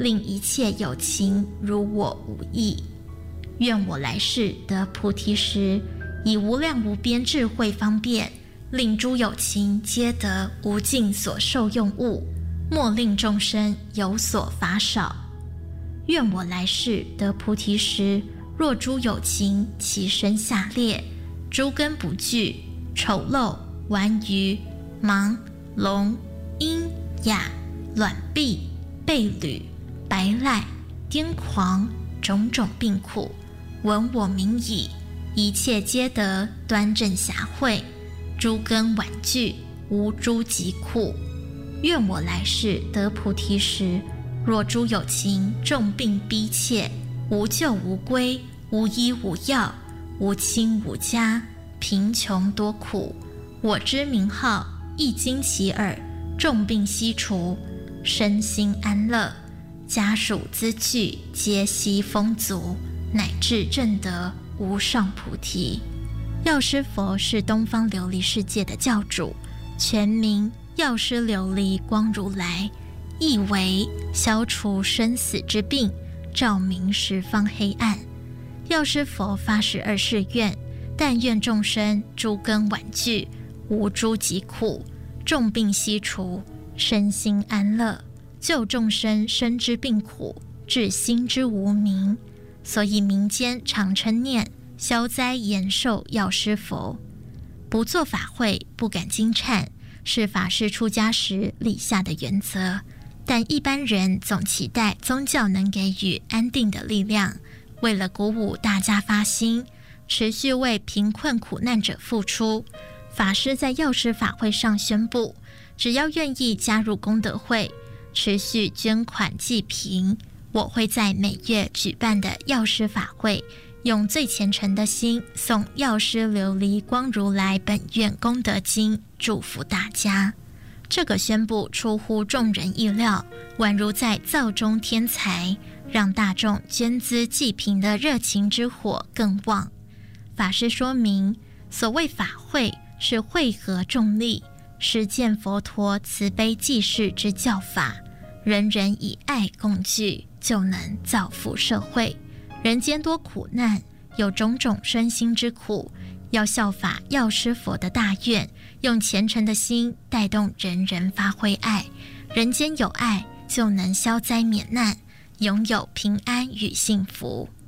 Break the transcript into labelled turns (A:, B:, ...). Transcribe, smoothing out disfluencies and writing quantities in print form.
A: 令一切有情如我无益。愿我来世得菩提时，以无量无边智慧方便，令诸有情皆得无尽所受用物，莫令众生有所乏少。愿我来世得菩提时，若诸有情其身下列，诸根不具，丑陋、顽愚、盲、聋、瘖、哑、卵闭、背履、白赖、癫狂，种种病苦，闻我名已，一切皆得端正暇慧，诸根婉具，无诸疾苦。愿我来世得菩提时，若诸有情重病逼切，无救无归，无医无药，无亲无家，贫穷多苦，我之名号一经其耳，重病悉除，身心安乐，家属资具皆悉丰足，乃至证得无上菩提。药师佛是东方琉璃世界的教主，全名药师琉璃光如来，意为消除生死之病，照明十方黑暗。药师佛发12誓愿，但愿众生诸根婉具，无诸疾苦，重病悉除，身心安乐，救众生身之病苦，治心之无明。所以民间常称念消灾延寿药师佛。不做法会，不敢惊颤，是法师出家时立下的原则。但一般人总期待宗教能给予安定的力量，为了鼓舞大家发心，持续为贫困苦难者付出，法师在药师法会上宣布，只要愿意加入功德会，持续捐款济贫，我会在每月举办的药师法会，用最虔诚的心诵药师琉璃光如来本愿功德经，祝福大家。这个宣布出乎众人意料，宛如在灶中添柴，让大众捐资济贫的热情之火更旺。法师说明，所谓法会是汇合众力，实践佛陀慈悲济世之教法，人人以爱共聚，就能造福社会。人间多苦难，有种种身心之苦，要效法药师佛的大愿，用虔诚的心带动人人发挥爱。人间有爱，就能消灾免难，拥有平安与幸福。